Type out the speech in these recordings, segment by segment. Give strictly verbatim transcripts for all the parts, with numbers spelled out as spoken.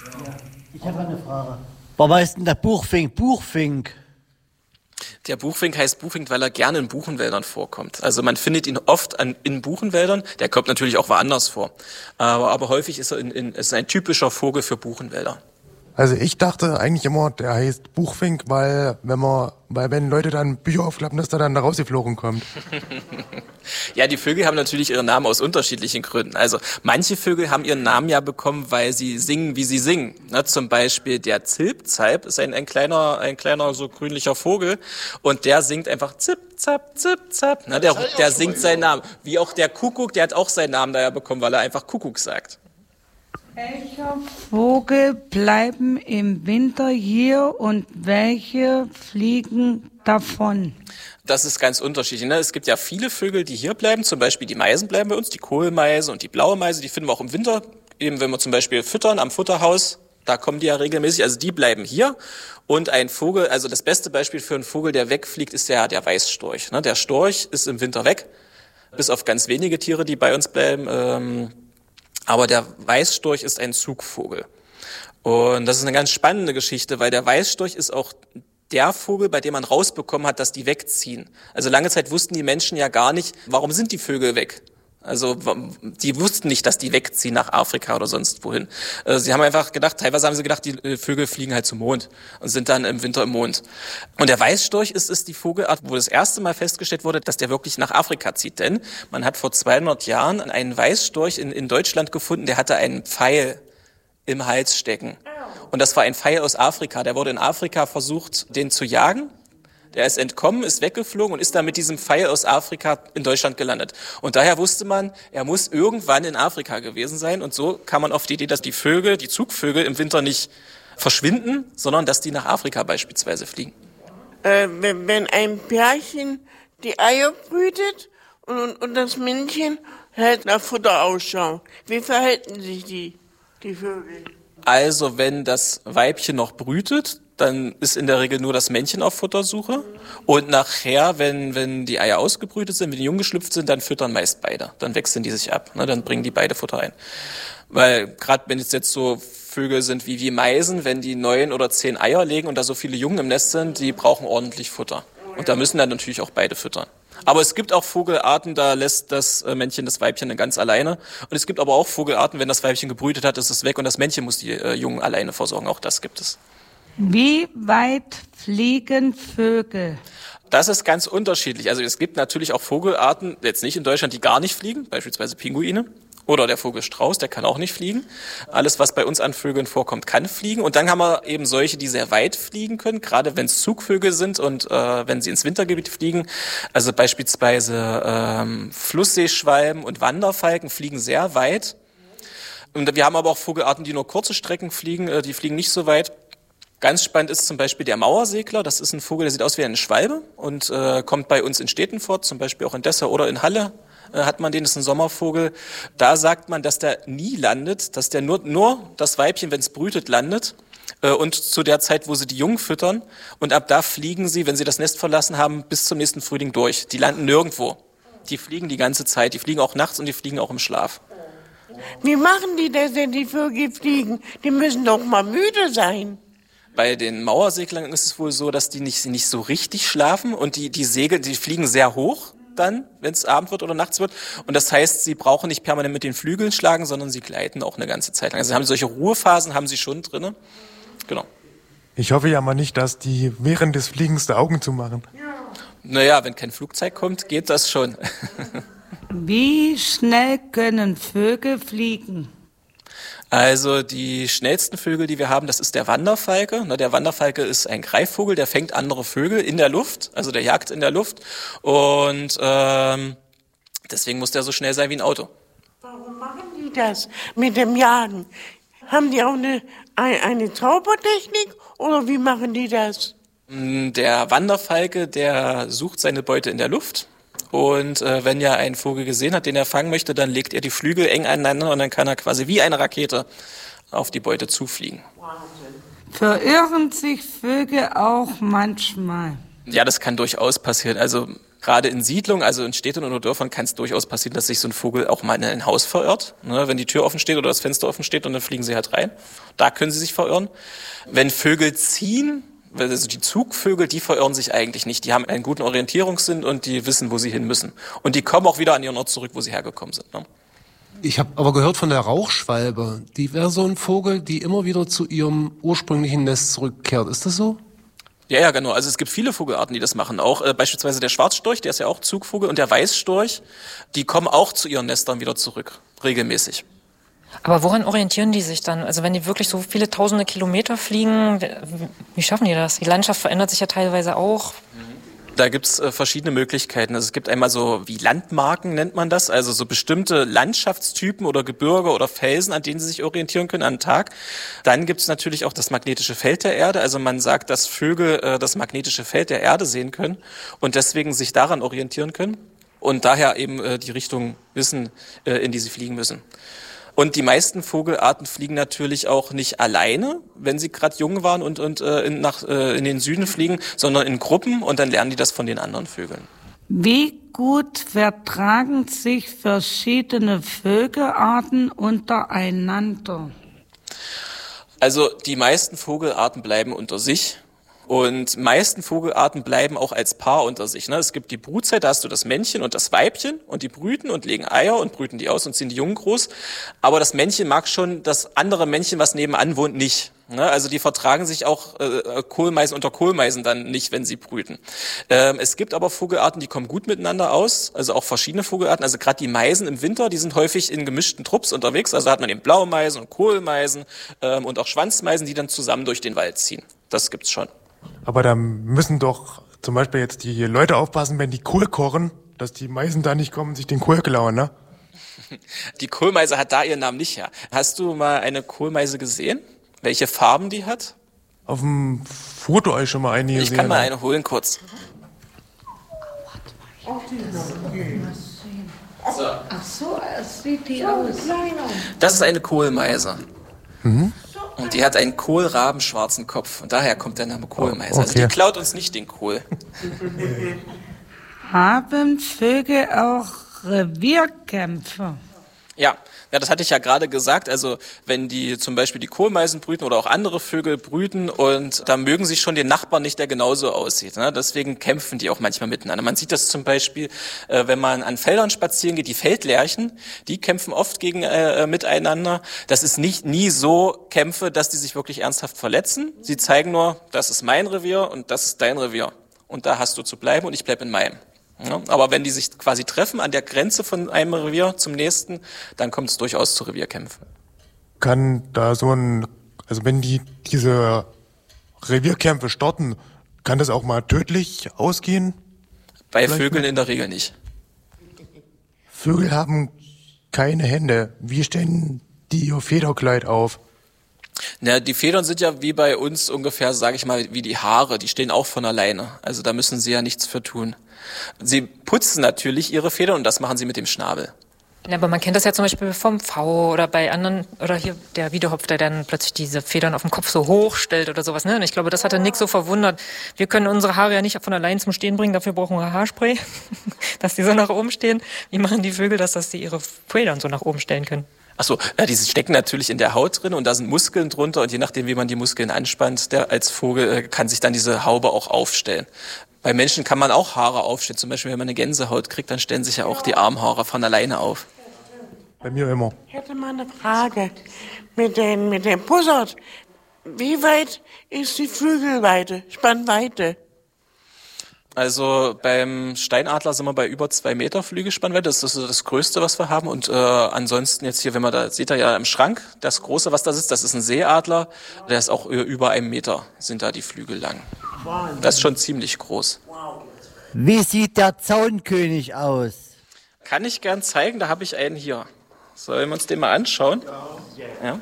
Ja, ich habe eine Frage. Warum heißt denn der Buchfink Buchfink? Der Buchfink heißt Buchfink, weil er gerne in Buchenwäldern vorkommt. Also man findet ihn oft an, in Buchenwäldern. Der kommt natürlich auch woanders vor. Aber, aber häufig ist er in, in, ist ein typischer Vogel für Buchenwälder. Also ich dachte eigentlich immer, der heißt Buchfink, weil wenn man, weil wenn Leute dann Bücher aufklappen, dass der dann da rausgeflogen kommt. Ja, die Vögel haben natürlich ihren Namen aus unterschiedlichen Gründen. Also manche Vögel haben ihren Namen ja bekommen, weil sie singen, wie sie singen. Ne, zum Beispiel der Zilpzalp ist ein, ein kleiner, ein kleiner so grünlicher Vogel und der singt einfach Zip, Zap, Zip, Zap. Ne, der, der singt seinen Namen. Wie auch der Kuckuck, der hat auch seinen Namen daher bekommen, weil er einfach Kuckuck sagt. Welche Vögel bleiben im Winter hier und welche fliegen davon? Das ist ganz unterschiedlich. Ne? Es gibt ja viele Vögel, die hier bleiben. Zum Beispiel die Meisen bleiben bei uns, die Kohlmeise und die blaue Meise. Die finden wir auch im Winter. Eben wenn wir zum Beispiel füttern am Futterhaus, da kommen die ja regelmäßig. Also die bleiben hier. Und ein Vogel, also das beste Beispiel für einen Vogel, der wegfliegt, ist der, der Weißstorch. Ne? Der Storch ist im Winter weg, bis auf ganz wenige Tiere, die bei uns bleiben. Ähm, Aber der Weißstorch ist ein Zugvogel. Und das ist eine ganz spannende Geschichte, weil der Weißstorch ist auch der Vogel, bei dem man rausbekommen hat, dass die wegziehen. Also lange Zeit wussten die Menschen ja gar nicht, warum sind die Vögel weg? Also die wussten nicht, dass die wegziehen nach Afrika oder sonst wohin. Sie haben einfach gedacht, teilweise haben sie gedacht, die Vögel fliegen halt zum Mond und sind dann im Winter im Mond. Und der Weißstorch ist, ist die Vogelart, wo das erste Mal festgestellt wurde, dass der wirklich nach Afrika zieht. Denn man hat vor zweihundert Jahren einen Weißstorch in, in Deutschland gefunden, der hatte einen Pfeil im Hals stecken. Und das war ein Pfeil aus Afrika. Der wurde in Afrika versucht, den zu jagen. Der ist entkommen, ist weggeflogen und ist dann mit diesem Pfeil aus Afrika in Deutschland gelandet. Und daher wusste man, er muss irgendwann in Afrika gewesen sein. Und so kam man auf die Idee, dass die Vögel, die Zugvögel im Winter nicht verschwinden, sondern dass die nach Afrika beispielsweise fliegen. Äh, wenn, wenn ein Pärchen die Eier brütet und, und das Männchen hält nach Futter Ausschau, wie verhalten sich die, die Vögel? Also wenn das Weibchen noch brütet, dann ist in der Regel nur das Männchen auf Futtersuche. Und nachher, wenn wenn die Eier ausgebrütet sind, wenn die Jungen geschlüpft sind, dann füttern meist beide. Dann wechseln die sich ab. Ne? Dann bringen die beide Futter ein. Weil gerade wenn es jetzt so Vögel sind wie wie Meisen, wenn die neun oder zehn Eier legen und da so viele Jungen im Nest sind, die brauchen ordentlich Futter. Und da müssen dann natürlich auch beide füttern. Aber es gibt auch Vogelarten, da lässt das Männchen das Weibchen dann ganz alleine. Und es gibt aber auch Vogelarten, wenn das Weibchen gebrütet hat, ist es weg und das Männchen muss die äh, Jungen alleine versorgen. Auch das gibt es. Wie weit fliegen Vögel? Das ist ganz unterschiedlich. Also es gibt natürlich auch Vogelarten, jetzt nicht in Deutschland, die gar nicht fliegen, beispielsweise Pinguine. Oder der Vogelstrauß, der kann auch nicht fliegen. Alles, was bei uns an Vögeln vorkommt, kann fliegen. Und dann haben wir eben solche, die sehr weit fliegen können, gerade wenn es Zugvögel sind und äh, wenn sie ins Wintergebiet fliegen. Also beispielsweise ähm, Flussseeschwalben und Wanderfalken fliegen sehr weit. Und wir haben aber auch Vogelarten, die nur kurze Strecken fliegen, äh, die fliegen nicht so weit. Ganz spannend ist zum Beispiel der Mauersegler. Das ist ein Vogel, der sieht aus wie eine Schwalbe und äh, kommt bei uns in Städten vor, zum Beispiel auch in Dessau oder in Halle. Hat man den, das ist ein Sommervogel. Da sagt man, dass der nie landet, dass der nur, nur das Weibchen, wenn es brütet, landet. Und zu der Zeit, wo sie die Jungen füttern. Und ab da fliegen sie, wenn sie das Nest verlassen haben, bis zum nächsten Frühling durch. Die landen nirgendwo. Die fliegen die ganze Zeit. Die fliegen auch nachts und die fliegen auch im Schlaf. Wie machen die das, wenn die Vögel fliegen? Die müssen doch mal müde sein. Bei den Mauerseglern ist es wohl so, dass die nicht, nicht so richtig schlafen. Und die, die Segel, die fliegen sehr hoch. Dann, wenn es Abend wird oder nachts wird. Und das heißt, sie brauchen nicht permanent mit den Flügeln schlagen, sondern sie gleiten auch eine ganze Zeit lang. Also haben solche Ruhephasen haben sie schon drinne. Genau. Ich hoffe ja mal nicht, dass die während des Fliegens die Augen zumachen. Naja, wenn kein Flugzeug kommt, geht das schon. Wie schnell können Vögel fliegen? Also die schnellsten Vögel, die wir haben, das ist der Wanderfalke. Der Wanderfalke ist ein Greifvogel, der fängt andere Vögel in der Luft, also der jagt in der Luft und ähm, deswegen muss der so schnell sein wie ein Auto. Warum machen die das mit dem Jagen? Haben die auch eine, eine Zaubertechnik oder wie machen die das? Der Wanderfalke, der sucht seine Beute in der Luft. Und äh, wenn er einen Vogel gesehen hat, den er fangen möchte, dann legt er die Flügel eng aneinander und dann kann er quasi wie eine Rakete auf die Beute zufliegen. Verirren sich Vögel auch manchmal? Ja, das kann durchaus passieren. Also Gerade in Siedlungen, also in Städten oder Dörfern, kann es durchaus passieren, dass sich so ein Vogel auch mal in ein Haus verirrt. Ne, wenn die Tür offen steht oder das Fenster offen steht und dann fliegen sie halt rein. Da können sie sich verirren. Wenn Vögel ziehen, also die Zugvögel, die verirren sich eigentlich nicht. Die haben einen guten Orientierungssinn und die wissen, wo sie hin müssen. Und die kommen auch wieder an ihren Ort zurück, wo sie hergekommen sind. Ne? Ich habe aber gehört von der Rauchschwalbe. Die wäre so ein Vogel, die immer wieder zu ihrem ursprünglichen Nest zurückkehrt. Ist das so? Ja, ja, genau. Also es gibt viele Vogelarten, die das machen. Auch äh, beispielsweise der Schwarzstorch, der ist ja auch Zugvogel, und der Weißstorch, die kommen auch zu ihren Nestern wieder zurück, regelmäßig. Aber woran orientieren die sich dann? Also wenn die wirklich so viele tausende Kilometer fliegen, wie schaffen die das? Die Landschaft verändert sich ja teilweise auch. Da gibt's äh, verschiedene Möglichkeiten. Also es gibt einmal so wie Landmarken, nennt man das, also so bestimmte Landschaftstypen oder Gebirge oder Felsen, an denen sie sich orientieren können am Tag. Dann gibt's natürlich auch das magnetische Feld der Erde. Also man sagt, dass Vögel äh, das magnetische Feld der Erde sehen können und deswegen sich daran orientieren können und daher eben äh, die Richtung wissen, äh, in die sie fliegen müssen. Und die meisten Vogelarten fliegen natürlich auch nicht alleine, wenn sie gerade jung waren und, und äh, in, nach, äh, in den Süden fliegen, sondern in Gruppen, und dann lernen die das von den anderen Vögeln. Wie gut vertragen sich verschiedene Vogelarten untereinander? Also die meisten Vogelarten bleiben unter sich. Und meisten Vogelarten bleiben auch als Paar unter sich. Ne? Es gibt die Brutzeit, da hast du das Männchen und das Weibchen und die brüten und legen Eier und brüten die aus und ziehen die Jungen groß. Aber das Männchen mag schon das andere Männchen, was nebenan wohnt, nicht. Ne? Also die vertragen sich auch äh, Kohlmeisen unter Kohlmeisen dann nicht, wenn sie brüten. Ähm, es gibt aber Vogelarten, die kommen gut miteinander aus, also auch verschiedene Vogelarten. Also gerade die Meisen im Winter, die sind häufig in gemischten Trupps unterwegs. Also hat man eben Blaumeisen und Kohlmeisen ähm, und auch Schwanzmeisen, die dann zusammen durch den Wald ziehen. Das gibt's schon. Aber da müssen doch zum Beispiel jetzt die Leute aufpassen, wenn die Kohl kochen, dass die Meisen da nicht kommen und sich den Kohl klauen, ne? Die Kohlmeise hat da ihren Namen nicht her. Hast du mal eine Kohlmeise gesehen? Welche Farben die hat? Auf dem Foto habe ich schon mal eine gesehen. Ich kann mal eine holen kurz. So. Ach so, es sieht die aus. Das ist eine Kohlmeise. Mhm. Und die hat einen kohlrabenschwarzen Kopf. Und daher kommt der Name Kohlmeise. Oh, okay. Also die klaut uns nicht den Kohl. Haben Vögel auch Revierkämpfe? Ja. Ja, das hatte ich ja gerade gesagt. Also wenn die zum Beispiel die Kohlmeisen brüten oder auch andere Vögel brüten, und da mögen sie schon den Nachbarn nicht, der genauso aussieht. Ne? Deswegen kämpfen die auch manchmal miteinander. Man sieht das zum Beispiel, äh, wenn man an Feldern spazieren geht, die Feldlerchen, die kämpfen oft gegen äh, miteinander. Das ist nicht nie so Kämpfe, dass die sich wirklich ernsthaft verletzen. Sie zeigen nur, das ist mein Revier und das ist dein Revier. Und da hast du zu bleiben und ich bleib in meinem. Ja, aber wenn die sich quasi treffen an der Grenze von einem Revier zum nächsten, dann kommt es durchaus zu Revierkämpfen. Kann da so ein, also wenn die diese Revierkämpfe starten, kann das auch mal tödlich ausgehen? Bei Vielleicht Vögeln mal? In der Regel nicht. Vögel haben keine Hände. Wie stellen die ihr Federkleid auf? Na, die Federn sind ja wie bei uns ungefähr, sage ich mal, wie die Haare. Die stehen auch von alleine. Also da müssen sie ja nichts für tun. Sie putzen natürlich ihre Federn und das machen sie mit dem Schnabel. Ja, aber man kennt das ja zum Beispiel vom Pfau oder bei anderen, oder hier der Wiedehopf, der dann plötzlich diese Federn auf dem Kopf so hoch stellt oder sowas. Ne? Und ich glaube, das hatte Nick so verwundert. Wir können unsere Haare ja nicht von allein zum Stehen bringen, dafür brauchen wir Haarspray, dass die so nach oben stehen. Wie machen die Vögel das, dass sie ihre Federn so nach oben stellen können? Ach so, ja, die stecken natürlich in der Haut drin und da sind Muskeln drunter und je nachdem, wie man die Muskeln anspannt, der als Vogel äh, kann sich dann diese Haube auch aufstellen. Bei Menschen kann man auch Haare aufstellen. Zum Beispiel, wenn man eine Gänsehaut kriegt, dann stellen sich ja auch die Armhaare von alleine auf. Bei mir immer. Ich hätte mal eine Frage mit dem, mit dem Bussard. Wie weit ist die Flügelweite, Spannweite? Also beim Steinadler sind wir bei über zwei Meter Flügelspannweite. Das ist das Größte, was wir haben. Und äh, ansonsten jetzt hier, wenn man da, seht ihr ja im Schrank, das Große, was da sitzt, das ist ein Seeadler. Der ist auch über einen Meter, sind da die Flügel lang. Das ist schon ziemlich groß. Wie sieht der Zaunkönig aus? Kann ich gern zeigen, da habe ich einen hier. Sollen wir uns den mal anschauen? Ja.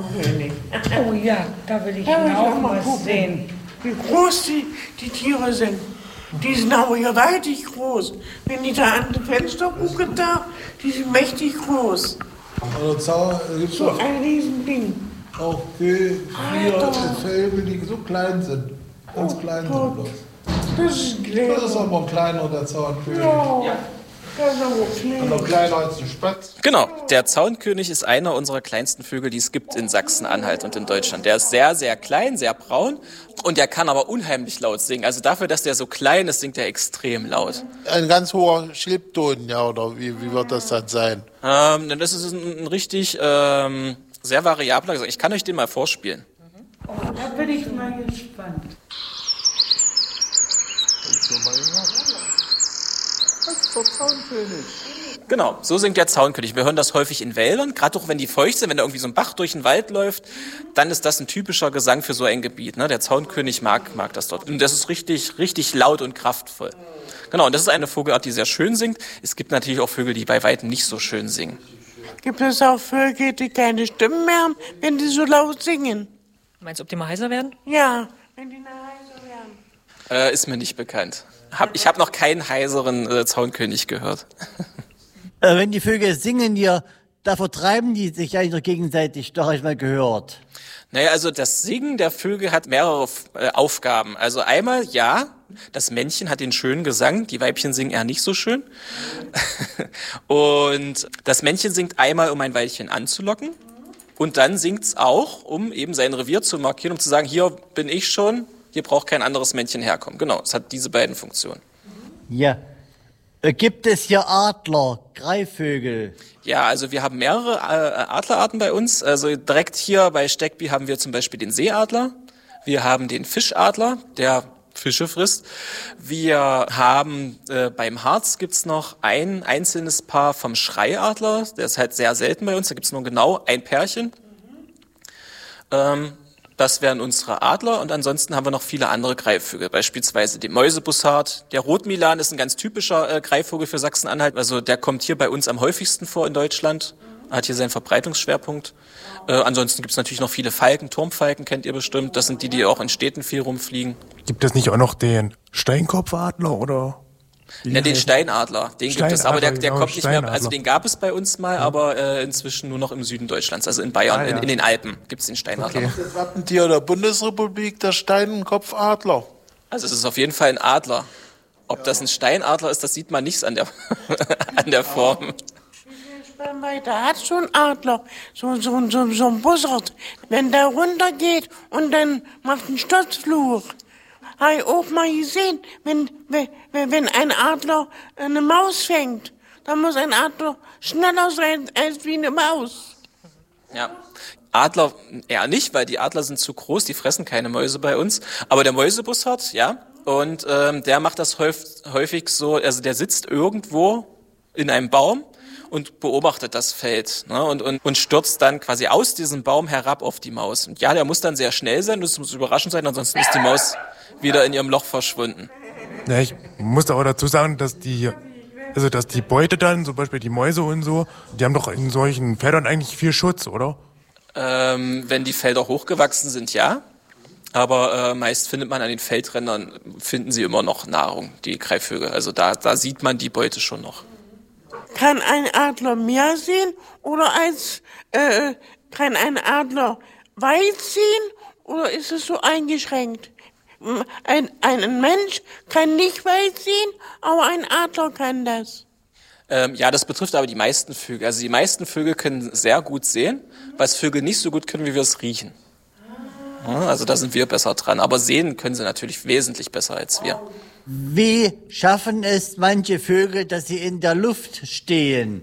Oh ja, da will ich Ja, ich auch will mal was gucken. sehen. Wie groß die, die Tiere sind. Die sind aber gewaltig groß. Wenn die da an die Fenster gucken, da, die sind mächtig groß. Also Zaun gibt es So auch, ein Riesending. auch vier Alter. Fälle, die so klein sind. Ganz Oh klein Gott. sind bloß. Das ist Das ist aber ein kleiner, der Zaunkönig. Ja. Das ist aber klein. Noch kleiner als die Spatz. Genau, der Zaunkönig ist einer unserer kleinsten Vögel, die es gibt in Sachsen-Anhalt und in Deutschland. Der ist sehr, sehr klein, sehr braun und der kann aber unheimlich laut singen. Also dafür, dass der so klein ist, singt er extrem laut. Ein ganz hoher Schlippton, ja, oder wie, wie wird das dann sein? Ähm, das ist ein, ein richtig ähm, sehr variabler Gesang. Ich kann euch den mal vorspielen. Oh, da bin ich mal gespannt. Das ist der Zaunkönig. Genau, so singt der Zaunkönig. Wir hören das häufig in Wäldern, gerade auch wenn die feucht sind, wenn da irgendwie so ein Bach durch den Wald läuft, dann ist das ein typischer Gesang für so ein Gebiet. Ne? Der Zaunkönig mag, mag das dort. Und das ist richtig, richtig laut und kraftvoll. Genau, und das ist eine Vogelart, die sehr schön singt. Es gibt natürlich auch Vögel, die bei weitem nicht so schön singen. Gibt es auch Vögel, die keine Stimmen mehr haben, wenn die so laut singen? Meinst du, ob die mal heiser werden? Ja, wenn die heiser werden. Äh, ist mir nicht bekannt. Hab, ich habe noch keinen heiseren äh, Zaunkönig gehört. Äh, wenn die Vögel singen hier, da vertreiben die sich eigentlich noch gegenseitig, doch habe ich mal gehört. Naja, also das Singen der Vögel hat mehrere äh, Aufgaben. Also einmal, ja, das Männchen hat den schönen Gesang, die Weibchen singen eher nicht so schön. Und das Männchen singt einmal, um ein Weibchen anzulocken. Und dann singt's auch, um eben sein Revier zu markieren, um zu sagen, hier bin ich schon, hier braucht kein anderes Männchen herkommen. Genau, es hat diese beiden Funktionen. Ja. Äh, gibt es hier Adler, Greifvögel? Ja, also wir haben mehrere äh, Adlerarten bei uns. Also direkt hier bei Steckby haben wir zum Beispiel den Seeadler. Wir haben den Fischadler, der Fische frisst. Wir haben äh, beim Harz gibt's noch ein einzelnes Paar vom Schreiadler. Der ist halt sehr selten bei uns. Da gibt's nur genau ein Pärchen. Ähm, Das wären unsere Adler und ansonsten haben wir noch viele andere Greifvögel, beispielsweise den Mäusebussard. Der Rotmilan ist ein ganz typischer äh, Greifvogel für Sachsen-Anhalt. Also der kommt hier bei uns am häufigsten vor in Deutschland, hat hier seinen Verbreitungsschwerpunkt. Äh, ansonsten gibt es natürlich noch viele Falken, Turmfalken kennt ihr bestimmt. Das sind die, die auch in Städten viel rumfliegen. Gibt es nicht auch noch den Steinkopfadler oder? Ja, den Steinadler, den gibt es, aber der, der genau, kommt nicht mehr, Steinadler. also den gab es bei uns mal, aber äh, inzwischen nur noch im Süden Deutschlands, also in Bayern, Ah, ja. in, in den Alpen gibt es den Steinadler. Okay. Das Wappentier der Bundesrepublik, der Steinenkopfadler. Also es ist auf jeden Fall ein Adler. Ob das ein Steinadler ist, das sieht man nicht an der, an der Form. Beim weiter hat so ein Adler, so, so, so, so ein Bussard. Wenn der runtergeht und dann macht einen Sturzfluch. Habe ich auch mal gesehen, wenn, wenn, wenn ein Adler eine Maus fängt, dann muss ein Adler schneller sein als wie eine Maus. Ja. Adler eher nicht, weil die Adler sind zu groß, die fressen keine Mäuse bei uns. Aber der Mäusebussard, ja, und ähm, der macht das häufig, häufig so, also der sitzt irgendwo in einem Baum und beobachtet das Feld, ne, und, und, und stürzt dann quasi aus diesem Baum herab auf die Maus. Und ja, der muss dann sehr schnell sein, das muss überraschend sein, ansonsten ist die Maus wieder in ihrem Loch verschwunden. Ja, ich muss auch dazu sagen, dass die, also dass die Beute dann, zum Beispiel die Mäuse und so, die haben doch in solchen Feldern eigentlich viel Schutz, oder? Ähm, wenn die Felder hochgewachsen sind, ja. Aber äh, meist findet man an den Feldrändern, finden sie immer noch Nahrung, die Greifvögel. Also da, da sieht man die Beute schon noch. Kann ein Adler mehr sehen oder als, äh, kann ein Adler weit sehen oder ist es so eingeschränkt? Ein, ein Mensch kann nicht weit sehen, aber ein Adler kann das. Ähm, ja, das betrifft aber die meisten Vögel. Also die meisten Vögel können sehr gut sehen, was Vögel nicht so gut können, wie wir es riechen. Ja, also da sind wir besser dran. Aber sehen können sie natürlich wesentlich besser als wir. Wie schaffen es manche Vögel, dass sie in der Luft stehen?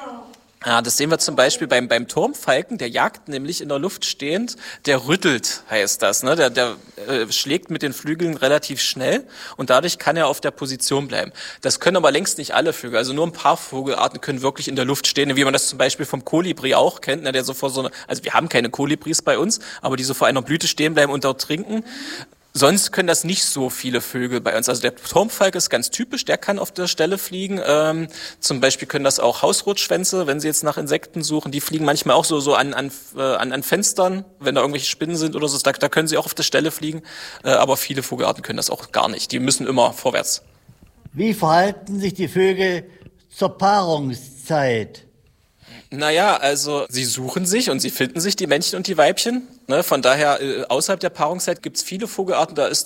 Ja, das sehen wir zum Beispiel beim, beim Turmfalken, der jagt nämlich in der Luft stehend, der rüttelt, heißt das, ne? Der, der äh, schlägt mit den Flügeln relativ schnell und dadurch kann er auf der Position bleiben. Das können aber längst nicht alle Vögel, also nur ein paar Vogelarten können wirklich in der Luft stehen, wie man das zum Beispiel vom Kolibri auch kennt, ne? Der so vor so einer, also wir haben keine Kolibris bei uns, aber die so vor einer Blüte stehen bleiben und dort trinken. Sonst können das nicht so viele Vögel bei uns. Also der Turmfalk ist ganz typisch, der kann auf der Stelle fliegen. Ähm, zum Beispiel können das auch Hausrotschwänze, wenn sie jetzt nach Insekten suchen. Die fliegen manchmal auch so so an an äh, an, an Fenstern, wenn da irgendwelche Spinnen sind oder so. Da, da können sie auch auf der Stelle fliegen. Äh, aber viele Vogelarten können das auch gar nicht. Die müssen immer vorwärts. Wie verhalten sich die Vögel zur Paarungszeit? Naja, also sie suchen sich und sie finden sich, die Männchen und die Weibchen. Ne, von daher, äh, außerhalb der Paarungszeit gibt's viele Vogelarten, da ist dann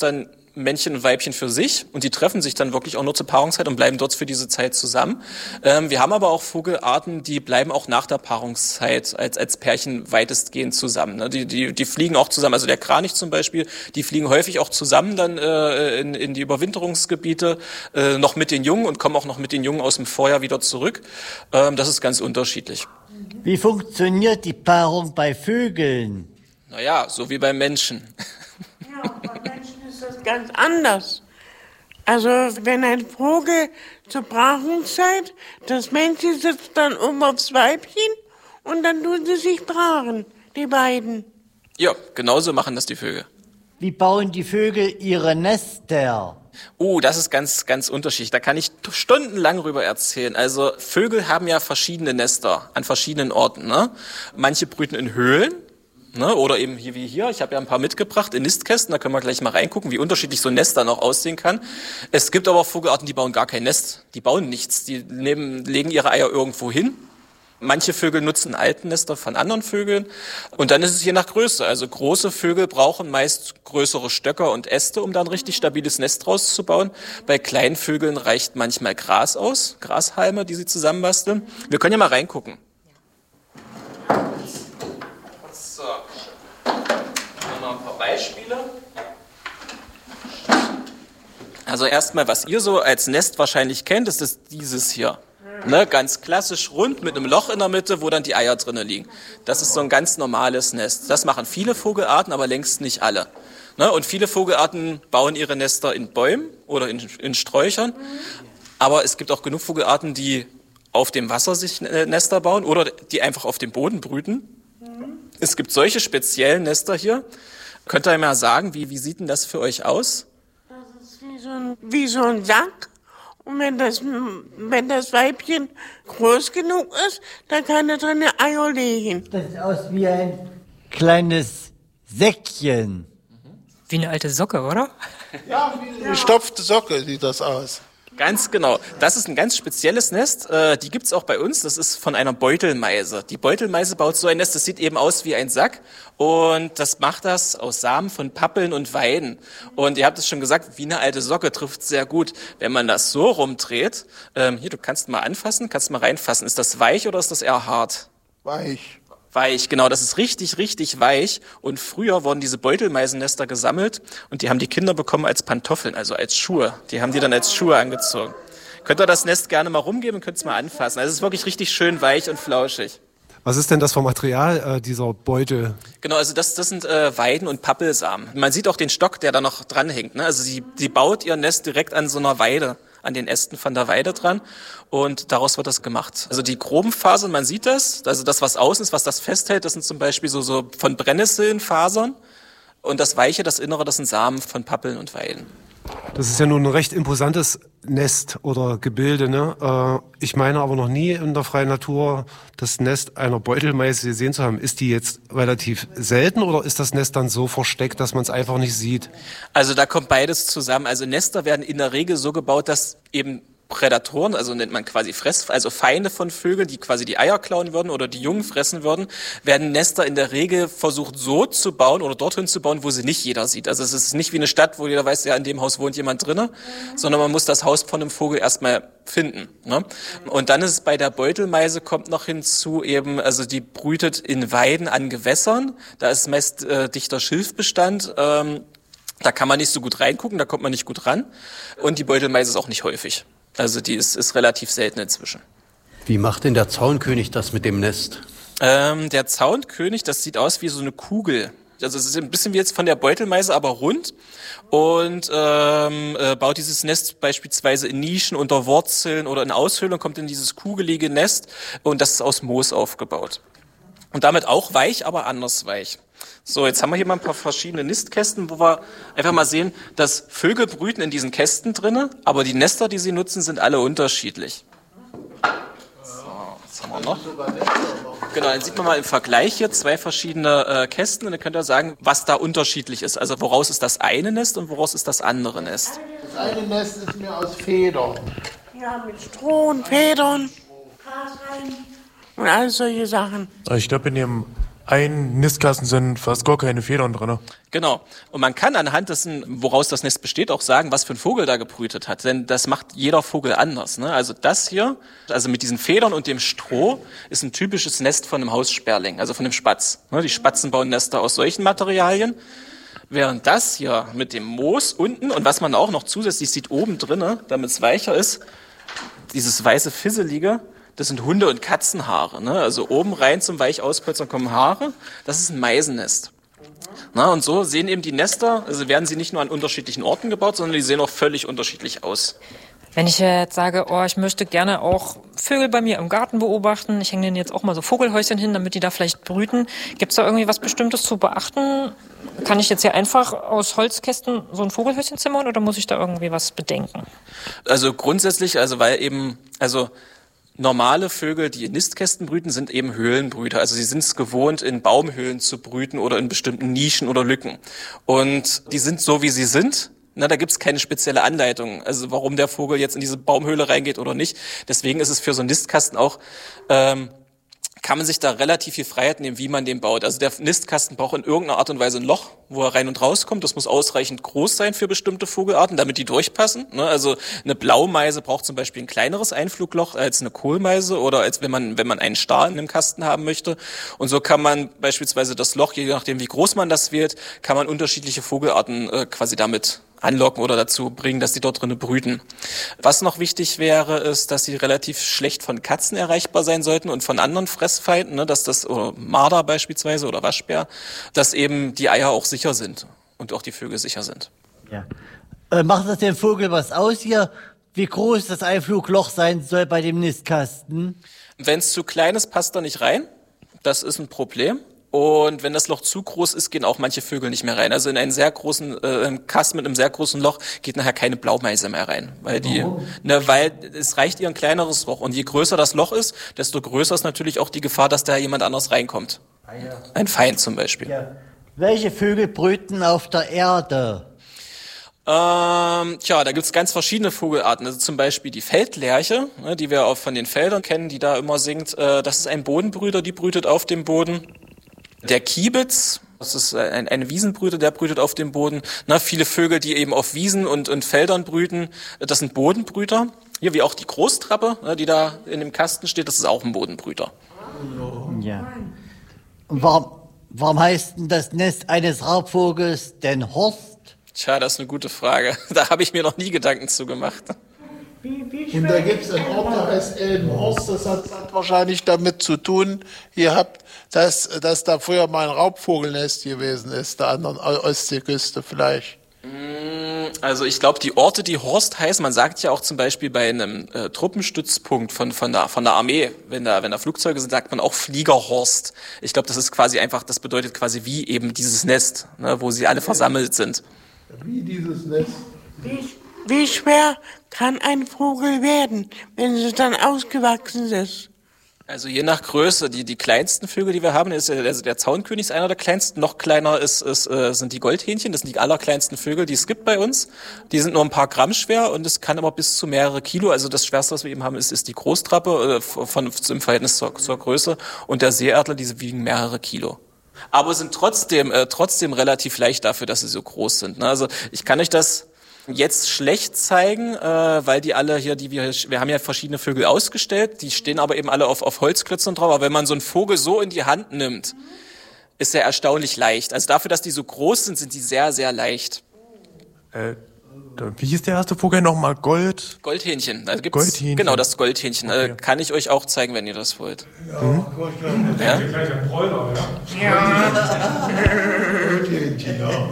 Männchen und Weibchen für sich und die treffen sich dann wirklich auch nur zur Paarungszeit und bleiben dort für diese Zeit zusammen. Ähm, wir haben aber auch Vogelarten, die bleiben auch nach der Paarungszeit als, als Pärchen weitestgehend zusammen. Ne? Die, die, die fliegen auch zusammen, also der Kranich zum Beispiel, die fliegen häufig auch zusammen dann äh, in, in die Überwinterungsgebiete, äh, noch mit den Jungen und kommen auch noch mit den Jungen aus dem Vorjahr wieder zurück. Ähm, das ist ganz unterschiedlich. Wie funktioniert die Paarung bei Vögeln? Naja, so wie beim Menschen. Ja, bei Menschen ist das ganz anders. Also wenn ein Vogel zur Paarungszeit, das Männchen sitzt dann oben aufs Weibchen und dann tun sie sich paaren, die beiden. Ja, genauso machen das die Vögel. Wie bauen die Vögel ihre Nester? Oh, das ist ganz, ganz unterschiedlich. Da kann ich stundenlang drüber erzählen. Also Vögel haben ja verschiedene Nester an verschiedenen Orten. Ne? Manche brüten in Höhlen. Ne, oder eben hier wie hier, ich habe ja ein paar mitgebracht in Nistkästen, da können wir gleich mal reingucken, wie unterschiedlich so ein Nest dann auch aussehen kann. Es gibt aber auch Vogelarten, die bauen gar kein Nest, die bauen nichts, die nehmen, legen ihre Eier irgendwo hin. Manche Vögel nutzen Altennester von anderen Vögeln und dann ist es je nach Größe. Also große Vögel brauchen meist größere Stöcker und Äste, um dann ein richtig stabiles Nest draus zu bauen. Bei kleinen Vögeln reicht manchmal Gras aus, Grashalme, die sie zusammenbasteln. Wir können ja mal reingucken. So, noch ein paar Beispiele. Also erstmal, was ihr so als Nest wahrscheinlich kennt, ist das dieses hier. Ne, ganz klassisch rund mit einem Loch in der Mitte, wo dann die Eier drinnen liegen. Das ist so ein ganz normales Nest. Das machen viele Vogelarten, aber längst nicht alle. Ne, und viele Vogelarten bauen ihre Nester in Bäumen oder in, in Sträuchern. Aber es gibt auch genug Vogelarten, die auf dem Wasser sich Nester bauen oder die einfach auf dem Boden brüten. Es gibt solche speziellen Nester hier. Könnt ihr mal sagen, wie, wie sieht denn das für euch aus? Das ist wie so ein, wie so ein Sack. Und wenn das, wenn das Weibchen groß genug ist, dann kann es drin Eier legen. Das sieht aus wie ein kleines Säckchen. Wie eine alte Socke, oder? Ja, wie eine gestopfte Socke sieht das aus. Ganz genau. Das ist ein ganz spezielles Nest. Die gibt's auch bei uns. Das ist von einer Beutelmeise. Die Beutelmeise baut so ein Nest, das sieht eben aus wie ein Sack. Und das macht das aus Samen von Pappeln und Weiden. Und ihr habt es schon gesagt, wie eine alte Socke trifft sehr gut. Wenn man das so rumdreht, ähm, hier, du kannst mal anfassen, kannst mal reinfassen. Ist das weich oder ist das eher hart? Weich. Weich, genau, das ist richtig, richtig weich. Und früher wurden diese Beutelmeisennester gesammelt und die haben die Kinder bekommen als Pantoffeln, also als Schuhe. Die haben die dann als Schuhe angezogen. Könnt ihr das Nest gerne mal rumgeben und könnt es mal anfassen. Also es ist wirklich richtig schön weich und flauschig. Was ist denn das für Material, äh, dieser Beutel? Genau, also das, das sind äh, Weiden und Pappelsamen. Man sieht auch den Stock, der da noch dranhängt. Ne? Also sie, sie baut ihr Nest direkt an so einer Weide, an den Ästen von der Weide dran und daraus wird das gemacht. Also die groben Fasern, man sieht das, also das, was außen ist, was das festhält, das sind zum Beispiel so, so von Brennnesselnfasern und das Weiche, das Innere, das sind Samen von Pappeln und Weiden. Das ist ja nun ein recht imposantes Nest oder Gebilde, ne? Äh, ich meine aber noch nie in der freien Natur das Nest einer Beutelmeise gesehen zu haben. Ist die jetzt relativ selten oder ist das Nest dann so versteckt, dass man es einfach nicht sieht? Also da kommt beides zusammen. Also Nester werden in der Regel so gebaut, dass eben Prädatoren, also nennt man quasi Fress, also Feinde von Vögeln, die quasi die Eier klauen würden oder die Jungen fressen würden, werden Nester in der Regel versucht so zu bauen oder dorthin zu bauen, wo sie nicht jeder sieht. Also es ist nicht wie eine Stadt, wo jeder weiß, ja, in dem Haus wohnt jemand drinne, sondern man muss das Haus von einem Vogel erstmal finden. Ne? Und dann ist es bei der Beutelmeise kommt noch hinzu eben, also die brütet in Weiden an Gewässern, da ist meist äh, dichter Schilfbestand, ähm, da kann man nicht so gut reingucken, da kommt man nicht gut ran und die Beutelmeise ist auch nicht häufig. Also die ist, ist relativ selten inzwischen. Wie macht denn der Zaunkönig das mit dem Nest? Ähm, der Zaunkönig, das sieht aus wie so eine Kugel. Also es ist ein bisschen wie jetzt von der Beutelmeise, aber rund. Und ähm, äh, baut dieses Nest beispielsweise in Nischen, unter Wurzeln oder in Aushöhlung, kommt in dieses kugelige Nest. Und das ist aus Moos aufgebaut. Und damit auch weich, aber anders weich. So, jetzt haben wir hier mal ein paar verschiedene Nistkästen, wo wir einfach mal sehen, dass Vögel brüten in diesen Kästen drinne, aber die Nester, die sie nutzen, sind alle unterschiedlich. So, was haben wir noch? Genau, dann sieht man mal im Vergleich hier zwei verschiedene äh, Kästen und dann könnt ihr sagen, was da unterschiedlich ist. Also woraus ist das eine Nest und woraus ist das andere Nest? Das eine Nest ist mir aus Federn. Ja, mit Stroh und Federn, Gras rein und all solche Sachen. Ich glaube, in dem ein Nistkasten sind fast gar keine Federn drin. Genau. Und man kann anhand dessen, woraus das Nest besteht, auch sagen, was für ein Vogel da gebrütet hat. Denn das macht jeder Vogel anders. Ne? Also das hier, also mit diesen Federn und dem Stroh, ist ein typisches Nest von einem Haussperling, also von einem Spatz. Ne? Die Spatzen bauen Nester aus solchen Materialien. Während das hier mit dem Moos unten und was man auch noch zusätzlich sieht oben drinne, damit es weicher ist, dieses weiße Fisselige, das sind Hunde- und Katzenhaare. Ne? Also oben rein zum Weichauspolstern kommen Haare. Das ist ein Meisennest. Na, und so sehen eben die Nester, also werden sie nicht nur an unterschiedlichen Orten gebaut, sondern die sehen auch völlig unterschiedlich aus. Wenn ich jetzt sage, oh, ich möchte gerne auch Vögel bei mir im Garten beobachten, ich hänge denen jetzt auch mal so Vogelhäuschen hin, damit die da vielleicht brüten. Gibt es da irgendwie was Bestimmtes zu beachten? Kann ich jetzt hier einfach aus Holzkästen so ein Vogelhäuschen zimmern oder muss ich da irgendwie was bedenken? Also grundsätzlich, also weil eben, also normale Vögel, die in Nistkästen brüten, sind eben Höhlenbrüter. Also sie sind es gewohnt, in Baumhöhlen zu brüten oder in bestimmten Nischen oder Lücken. Und die sind so, wie sie sind. Na, da gibt's keine spezielle Anleitung, also warum der Vogel jetzt in diese Baumhöhle reingeht oder nicht. Deswegen ist es für so einen Nistkasten auch, ähm, kann man sich da relativ viel Freiheit nehmen, wie man den baut. Also der Nistkasten braucht in irgendeiner Art und Weise ein Loch, wo er rein und rauskommt. Das muss ausreichend groß sein für bestimmte Vogelarten, damit die durchpassen. Ne? Also eine Blaumeise braucht zum Beispiel ein kleineres Einflugloch als eine Kohlmeise oder als wenn man wenn man einen Star in einem Kasten haben möchte. Und so kann man beispielsweise das Loch, je nachdem wie groß man das wählt, kann man unterschiedliche Vogelarten äh, quasi damit anlocken oder dazu bringen, dass die dort drinnen brüten. Was noch wichtig wäre, ist, dass sie relativ schlecht von Katzen erreichbar sein sollten und von anderen Fressfeinden, ne, dass das, oder Marder beispielsweise oder Waschbär, dass eben die Eier auch sicher sind und auch die Vögel sicher sind. Ja. Äh, macht das dem Vogel was aus hier, wie groß das Einflugloch sein soll bei dem Nistkasten? Wenn es zu klein ist, passt er nicht rein. Das ist ein Problem. Und wenn das Loch zu groß ist, gehen auch manche Vögel nicht mehr rein. Also in einen sehr großen äh, Kasten mit einem sehr großen Loch geht nachher keine Blaumeise mehr rein, weil die, ne, weil es reicht ihr ein kleineres Loch. Und je größer das Loch ist, desto größer ist natürlich auch die Gefahr, dass da jemand anders reinkommt. Ah, ja. Ein Feind zum Beispiel. Ja. Welche Vögel brüten auf der Erde? Ähm, tja, da gibt's ganz verschiedene Vogelarten. Also zum Beispiel die Feldlerche, ne, die wir auch von den Feldern kennen, die da immer singt. Äh, das ist ein Bodenbrüter, die brütet auf dem Boden. Der Kiebitz, das ist ein, ein Wiesenbrüter, der brütet auf dem Boden. Na, viele Vögel, die eben auf Wiesen und, und Feldern brüten, das sind Bodenbrüter. Hier wie auch die Großtrappe, die da in dem Kasten steht, das ist auch ein Bodenbrüter. Ja. Und warum, warum heißt denn das Nest eines Raubvogels denn Horst? Tja, das ist eine gute Frage. Da habe ich mir noch nie Gedanken zu gemacht. Und da gibt es einen Ort, der heißt Elbenhorst, das hat, hat wahrscheinlich damit zu tun, ihr habt, dass, dass da früher mal ein Raubvogelnest gewesen ist, der anderen Ostseeküste vielleicht. Also ich glaube, die Orte, die Horst heißen, man sagt ja auch zum Beispiel bei einem äh, Truppenstützpunkt von, von, der, von der Armee, wenn da, wenn da Flugzeuge sind, sagt man auch Fliegerhorst. Ich glaube, das ist quasi einfach, das bedeutet quasi wie eben dieses Nest, ne, wo sie alle versammelt sind. Wie dieses Nest. Wie, wie schwer kann ein Vogel werden, wenn es dann ausgewachsen ist? Also je nach Größe, die die kleinsten Vögel, die wir haben, ist also der Zaunkönig ist einer der kleinsten. Noch kleiner ist, ist äh, sind die Goldhähnchen. Das sind die allerkleinsten Vögel, die es gibt bei uns. Die sind nur ein paar Gramm schwer und es kann aber bis zu mehrere Kilo. Also das Schwerste, was wir eben haben, ist, ist die Großtrappe äh, von im Verhältnis zur, zur Größe und der Seeadler. Diese wiegen mehrere Kilo. Aber sind trotzdem äh, trotzdem relativ leicht dafür, dass sie so groß sind. Ne? Also ich kann euch das jetzt schlecht zeigen, äh, weil die alle hier, die wir, wir haben ja verschiedene Vögel ausgestellt, die stehen aber eben alle auf, auf Holzklötzen drauf. Aber wenn man so einen Vogel so in die Hand nimmt, ist er erstaunlich leicht. Also dafür, dass die so groß sind, sind die sehr, sehr leicht. Äh, wie hieß der erste Vogel nochmal? Gold? Goldhähnchen. Also gibt's, Goldhähnchen. Genau, das Goldhähnchen. Okay. Äh, kann ich euch auch zeigen, wenn ihr das wollt. Ja, hm? ja? Gleich ein Bräuler, ja? Ja. Goldhähnchen, ja.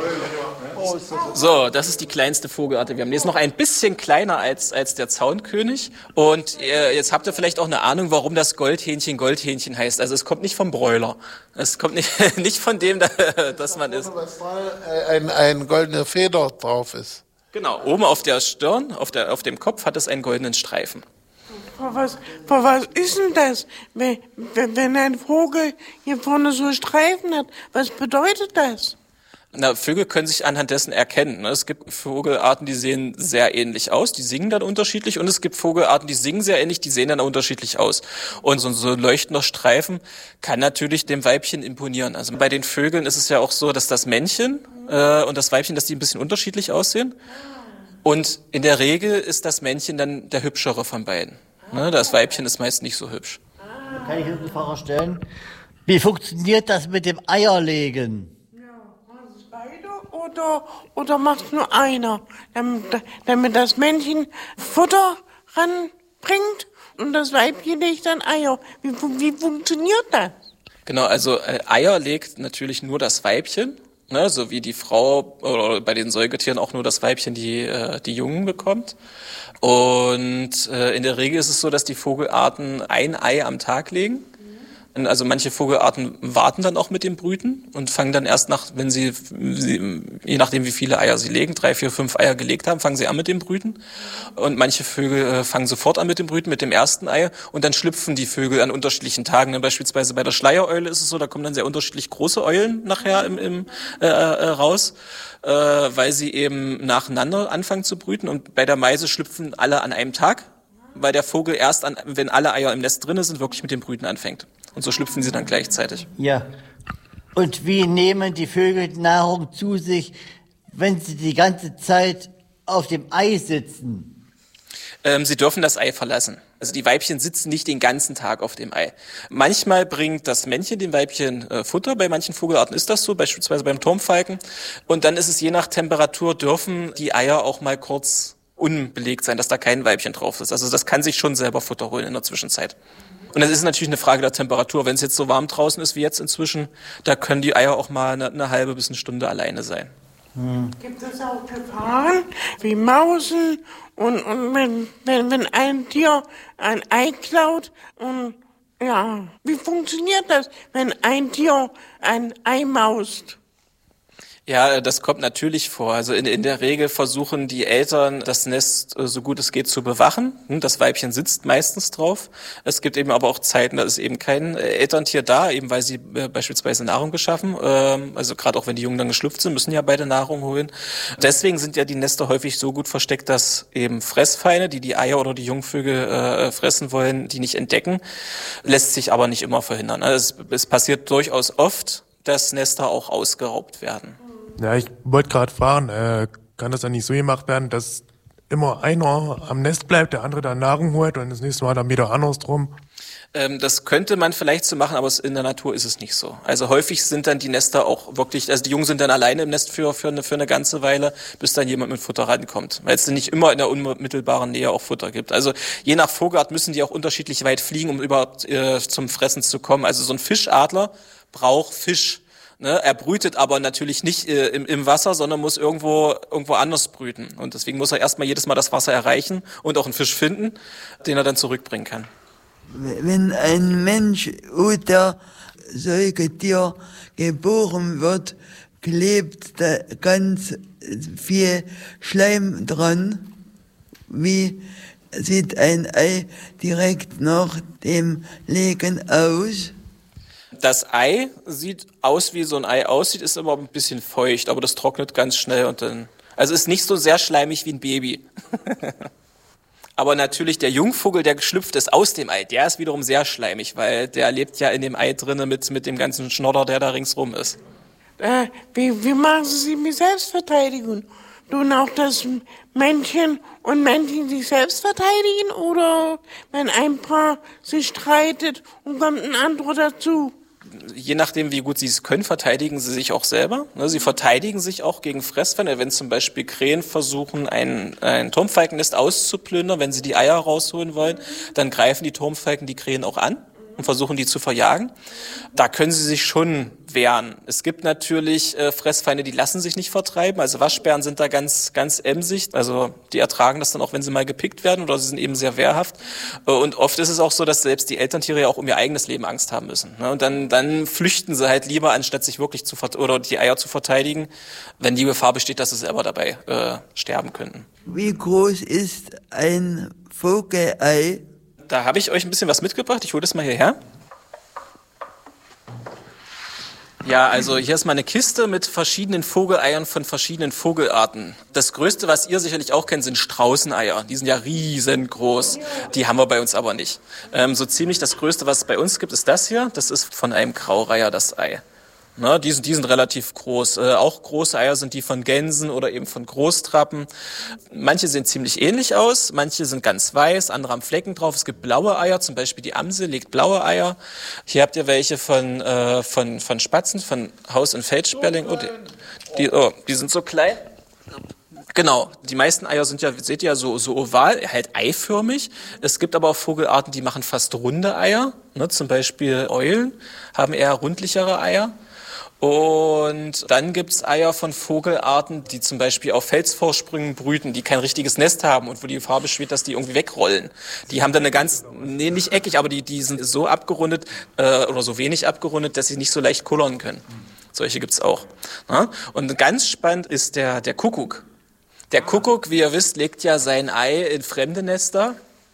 So, das ist die kleinste Vogelart, die wir haben. Die ist noch ein bisschen kleiner als, als der Zaunkönig. Und äh, jetzt habt ihr vielleicht auch eine Ahnung, warum das Goldhähnchen Goldhähnchen heißt. Also es kommt nicht vom Bräuler. Es kommt nicht, nicht von dem, dass man ist. Ein, ein goldene Feder drauf ist. Genau, oben auf der Stirn, auf, der, auf dem Kopf hat es einen goldenen Streifen. Für was, für was ist denn das, wenn, wenn ein Vogel hier vorne so Streifen hat? Was bedeutet das? Na, Vögel können sich anhand dessen erkennen. Es gibt Vogelarten, die sehen sehr ähnlich aus, die singen dann unterschiedlich, und es gibt Vogelarten, die singen sehr ähnlich, die sehen dann unterschiedlich aus. Und so, so ein leuchtender Streifen kann natürlich dem Weibchen imponieren. Also bei den Vögeln ist es ja auch so, dass das Männchen äh, und das Weibchen, dass die ein bisschen unterschiedlich aussehen. Und in der Regel ist das Männchen dann der hübschere von beiden. Ne, das Weibchen ist meist nicht so hübsch. Da kann ich eine Frage stellen. Wie funktioniert das mit dem Eierlegen? Oder, oder macht nur einer, damit, damit das Männchen Futter ranbringt und das Weibchen legt dann Eier. Wie, wie funktioniert das? Genau, also äh, Eier legt natürlich nur das Weibchen, ne, so wie die Frau oder bei den Säugetieren auch nur das Weibchen die, äh, die Jungen bekommt. Und äh, in der Regel ist es so, dass die Vogelarten ein Ei am Tag legen. Also manche Vogelarten warten dann auch mit dem Brüten und fangen dann erst nach, wenn sie, sie, je nachdem wie viele Eier sie legen, drei, vier, fünf Eier gelegt haben, fangen sie an mit dem Brüten. Und manche Vögel äh, fangen sofort an mit dem Brüten, mit dem ersten Ei, und dann schlüpfen die Vögel an unterschiedlichen Tagen. Dann beispielsweise bei der Schleiereule ist es so, da kommen dann sehr unterschiedlich große Eulen nachher im, im äh, äh, raus, äh, weil sie eben nacheinander anfangen zu brüten. Und bei der Meise schlüpfen alle an einem Tag, weil der Vogel erst, an, wenn alle Eier im Nest drin sind, wirklich mit dem Brüten anfängt. Und so schlüpfen sie dann gleichzeitig. Ja. Und wie nehmen die Vögel Nahrung zu sich, wenn sie die ganze Zeit auf dem Ei sitzen? Ähm, sie dürfen das Ei verlassen. Also die Weibchen sitzen nicht den ganzen Tag auf dem Ei. Manchmal bringt das Männchen dem Weibchen äh, Futter. Bei manchen Vogelarten ist das so, beispielsweise beim Turmfalken. Und dann ist es je nach Temperatur, dürfen die Eier auch mal kurz unbelegt sein, dass da kein Weibchen drauf ist. Also das kann sich schon selber Futter holen in der Zwischenzeit. Und das ist natürlich eine Frage der Temperatur. Wenn es jetzt so warm draußen ist wie jetzt inzwischen, da können die Eier auch mal eine, eine halbe bis eine Stunde alleine sein. Hm. Gibt es auch Gefahren wie Mausen und, und wenn, wenn, wenn ein Tier ein Ei klaut? Und ja, wie funktioniert das, wenn ein Tier ein Ei maust? Ja, das kommt natürlich vor. Also in, in der Regel versuchen die Eltern, das Nest äh, so gut es geht zu bewachen. Das Weibchen sitzt meistens drauf. Es gibt eben aber auch Zeiten, da ist eben kein äh, Elterntier da, eben weil sie äh, beispielsweise Nahrung beschaffen. Ähm, also gerade auch wenn die Jungen dann geschlüpft sind, müssen ja beide Nahrung holen. Deswegen sind ja die Nester häufig so gut versteckt, dass eben Fressfeinde, die die Eier oder die Jungvögel äh, fressen wollen, die nicht entdecken. Lässt sich aber nicht immer verhindern. Also es, es passiert durchaus oft, dass Nester auch ausgeraubt werden. Ja, ich wollte gerade fragen, äh, kann das dann nicht so gemacht werden, dass immer einer am Nest bleibt, der andere dann Nahrung holt und das nächste Mal dann wieder andersrum? Ähm, das könnte man vielleicht so machen, aber in der Natur ist es nicht so. Also häufig sind dann die Nester auch wirklich, also die Jungen sind dann alleine im Nest für, für, eine, für eine ganze Weile, bis dann jemand mit Futter rankommt. Weil es dann nicht immer in der unmittelbaren Nähe auch Futter gibt. Also je nach Vogelart müssen die auch unterschiedlich weit fliegen, um überhaupt äh, zum Fressen zu kommen. Also so ein Fischadler braucht Fisch. Ne, er brütet aber natürlich nicht äh, im, im Wasser, sondern muss irgendwo irgendwo anders brüten. Und deswegen muss er erstmal jedes Mal das Wasser erreichen und auch einen Fisch finden, den er dann zurückbringen kann. Wenn ein Mensch oder Säugetier geboren wird, klebt da ganz viel Schleim dran. Wie sieht ein Ei direkt nach dem Legen aus? Das Ei sieht aus, wie so ein Ei aussieht, ist aber ein bisschen feucht, aber das trocknet ganz schnell und dann, also ist nicht so sehr schleimig wie ein Baby. Aber natürlich der Jungvogel, der geschlüpft ist aus dem Ei, der ist wiederum sehr schleimig, weil der lebt ja in dem Ei drinnen mit, mit dem ganzen Schnodder, der da ringsrum ist. Äh, wie, wie machen Sie mit Selbstverteidigung? Tun auch das Männchen und Männchen sich selbst verteidigen oder wenn ein Paar sich streitet und kommt ein anderer dazu? Je nachdem, wie gut sie es können, verteidigen sie sich auch selber. Sie verteidigen sich auch gegen Fressfeinde. Wenn zum Beispiel Krähen versuchen, ein, ein Turmfalkennest auszuplündern, wenn sie die Eier rausholen wollen, dann greifen die Turmfalken die Krähen auch an und versuchen, die zu verjagen. Da können sie sich schon wehren. Es gibt natürlich äh, Fressfeinde, die lassen sich nicht vertreiben. Also Waschbären sind da ganz ganz emsig. Also die ertragen das dann auch, wenn sie mal gepickt werden, oder sie sind eben sehr wehrhaft. Äh, und oft ist es auch so, dass selbst die Elterntiere ja auch um ihr eigenes Leben Angst haben müssen. Ne? Und dann dann flüchten sie halt lieber, anstatt sich wirklich zu vert- oder die Eier zu verteidigen, wenn die Gefahr besteht, dass sie selber dabei äh, sterben könnten. Wie groß ist ein Vogelei? Da habe ich euch ein bisschen was mitgebracht. Ich hole das mal hierher. Ja, also hier ist mal eine Kiste mit verschiedenen Vogeleiern von verschiedenen Vogelarten. Das Größte, was ihr sicherlich auch kennt, sind Straußeneier. Die sind ja riesengroß. Die haben wir bei uns aber nicht. Ähm, so ziemlich das Größte, was es bei uns gibt, ist das hier. Das ist von einem Graureiher, das Ei. Na, die sind, die sind relativ groß. Äh, auch große Eier sind die von Gänsen oder eben von Großtrappen. Manche sehen ziemlich ähnlich aus, manche sind ganz weiß, andere haben Flecken drauf. Es gibt blaue Eier, zum Beispiel die Amsel legt blaue Eier. Hier habt ihr welche von, äh, von, von Spatzen, von Haus- und Feldsperling. Oh, die, die, oh, die sind so klein. Genau, die meisten Eier sind ja, seht ihr ja, so, so oval, halt eiförmig. Es gibt aber auch Vogelarten, die machen fast runde Eier. Ne, zum Beispiel Eulen haben eher rundlichere Eier. Und dann gibt's Eier von Vogelarten, die zum Beispiel auf Felsvorsprüngen brüten, die kein richtiges Nest haben und wo die Gefahr besteht, dass die irgendwie wegrollen. Die haben dann eine ganz, nee, nicht eckig, aber die, die sind so abgerundet äh, oder so wenig abgerundet, dass sie nicht so leicht kullern können. Solche gibt's auch. Ja? Und ganz spannend ist der, der Kuckuck. Der Kuckuck, wie ihr wisst, legt ja sein Ei in fremde Nester.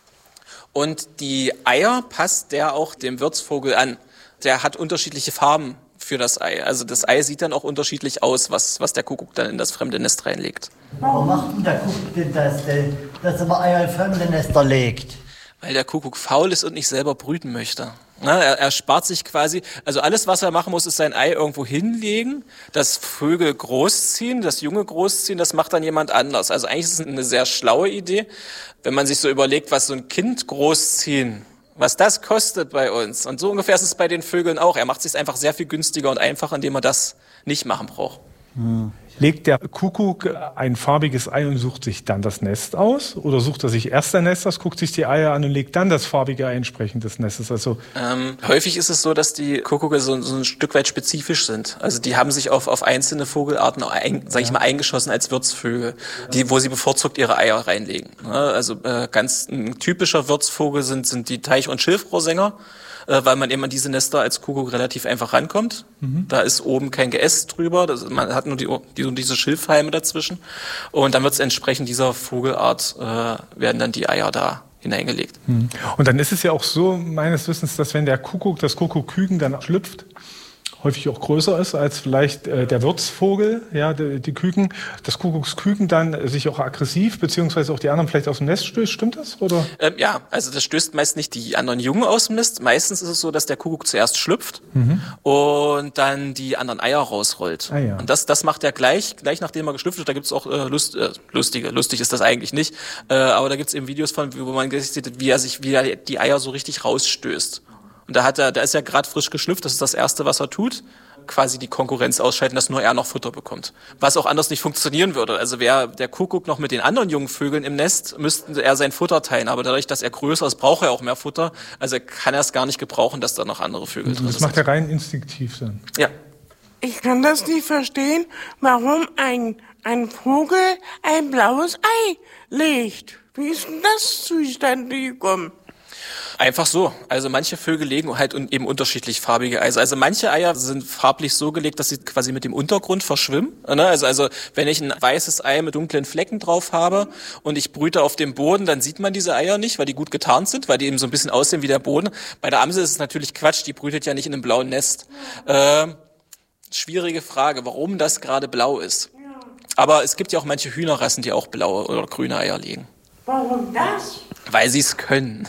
Und die Eier passt der auch dem Wirtsvogel an. Der hat unterschiedliche Farben für das Ei. Also das Ei sieht dann auch unterschiedlich aus, was, was der Kuckuck dann in das fremde Nest reinlegt. Warum macht denn der Kuckuck denn das, denn, dass er mal Eier in fremde Nester legt? Weil der Kuckuck faul ist und nicht selber brüten möchte. Na, er, er spart sich quasi, also alles, was er machen muss, ist sein Ei irgendwo hinlegen, das Vögel großziehen, das Junge großziehen, das macht dann jemand anders. Also eigentlich ist es eine sehr schlaue Idee, wenn man sich so überlegt, was so ein Kind großziehen, was das kostet bei uns. Und so ungefähr ist es bei den Vögeln auch. Er macht es sich einfach sehr viel günstiger und einfacher, indem er das nicht machen braucht. Hm. Legt der Kuckuck ein farbiges Ei und sucht sich dann das Nest aus? Oder sucht er sich erst ein Nest aus, guckt sich die Eier an und legt dann das farbige Ei entsprechend des Nestes? Also ähm, häufig ist es so, dass die Kuckucke so, so ein Stück weit spezifisch sind. Also die haben sich auf, auf einzelne Vogelarten, ein, sag ich mal, eingeschossen als Wirtsvögel, die, wo sie bevorzugt ihre Eier reinlegen. Also äh, ganz ein typischer Wirtsvogel sind, sind die Teich- und Schilfrohrsänger, weil man eben an diese Nester als Kuckuck relativ einfach rankommt. Mhm. Da ist oben kein Geäst drüber, das, man hat nur die, die, diese Schilfhalme dazwischen. Und dann wird es entsprechend dieser Vogelart, äh, werden dann die Eier da hineingelegt. Mhm. Und dann ist es ja auch so, meines Wissens, dass wenn der Kuckuck, das Kuckuckküken dann schlüpft, häufig auch größer ist als vielleicht äh, der Wirtsvogel, ja, die, die Küken, das Kuckucksküken dann sich auch aggressiv, beziehungsweise auch die anderen vielleicht aus dem Nest stößt, stimmt das? Oder? Ähm, ja, also das stößt meist nicht die anderen Jungen aus dem Nest. Meistens ist es so, dass der Kuckuck zuerst schlüpft mhm. und dann die anderen Eier rausrollt. Ah, ja. Und das, das macht er gleich, gleich nachdem er geschlüpft ist. Da gibt's auch äh, Lust, äh, lustige, lustig ist das eigentlich nicht, äh, aber da gibt's eben Videos von, wo man sieht, wie er sich, wie er die Eier so richtig rausstößt. Und da hat er, da ist er gerade frisch geschlüpft, das ist das Erste, was er tut, quasi die Konkurrenz ausschalten, dass nur er noch Futter bekommt. Was auch anders nicht funktionieren würde. Also wäre der Kuckuck noch mit den anderen jungen Vögeln im Nest, müsste er sein Futter teilen. Aber dadurch, dass er größer ist, braucht er auch mehr Futter. Also kann er es gar nicht gebrauchen, dass da noch andere Vögel drin sind. Das macht er rein instinktiv dann. Ja. Ich kann das nicht verstehen, warum ein, ein Vogel ein blaues Ei legt. Wie ist denn das zustande gekommen? Einfach so. Also manche Vögel legen halt eben unterschiedlich farbige Eier. Also manche Eier sind farblich so gelegt, dass sie quasi mit dem Untergrund verschwimmen. Also, also wenn ich ein weißes Ei mit dunklen Flecken drauf habe und ich brüte auf dem Boden, dann sieht man diese Eier nicht, weil die gut getarnt sind, weil die eben so ein bisschen aussehen wie der Boden. Bei der Amsel ist es natürlich Quatsch, die brütet ja nicht in einem blauen Nest. Äh, schwierige Frage, warum das gerade blau ist. Aber es gibt ja auch manche Hühnerrassen, die auch blaue oder grüne Eier legen. Warum das? Weil sie es können.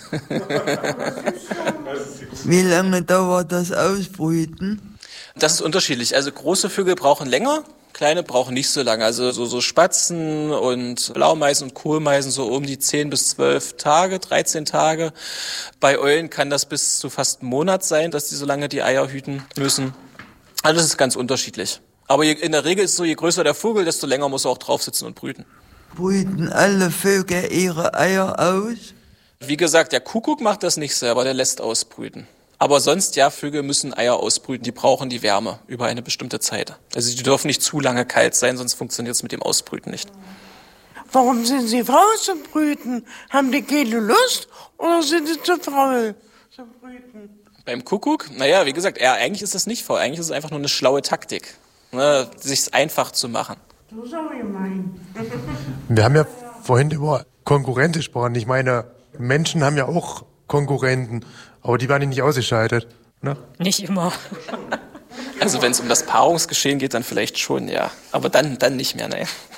Wie lange dauert das Ausbrüten? Das ist unterschiedlich. Also große Vögel brauchen länger, kleine brauchen nicht so lange. Also so, so Spatzen und Blaumeisen und Kohlmeisen so um die zehn bis zwölf Tage, dreizehn Tage. Bei Eulen kann das bis zu fast einen Monat sein, dass die so lange die Eier hüten müssen. Also das ist ganz unterschiedlich. Aber in der Regel ist es so, je größer der Vogel, desto länger muss er auch drauf sitzen und brüten. Brüten alle Vögel ihre Eier aus? Wie gesagt, der Kuckuck macht das nicht selber, der lässt ausbrüten. Aber sonst, ja, Vögel müssen Eier ausbrüten, die brauchen die Wärme über eine bestimmte Zeit. Also die dürfen nicht zu lange kalt sein, sonst funktioniert es mit dem Ausbrüten nicht. Warum sind sie faul zum Brüten? Haben die keine Lust oder sind sie zu faul zum Brüten? Beim Kuckuck, naja, wie gesagt, er, eigentlich ist das nicht faul, eigentlich ist es einfach nur eine schlaue Taktik, ne, sich's einfach zu machen. Das ist aber gemein. Wir haben ja vorhin über Konkurrenten gesprochen. Ich meine, Menschen haben ja auch Konkurrenten, aber die werden nicht ausgeschaltet, ne? Nicht immer. Also wenn es um das Paarungsgeschehen geht, dann vielleicht schon, ja. Aber dann, dann nicht mehr, nein.